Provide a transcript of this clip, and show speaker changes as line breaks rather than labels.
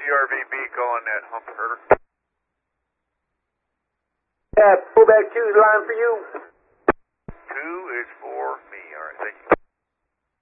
URVB calling that hump herder.
Yeah, pull back 2's line for you.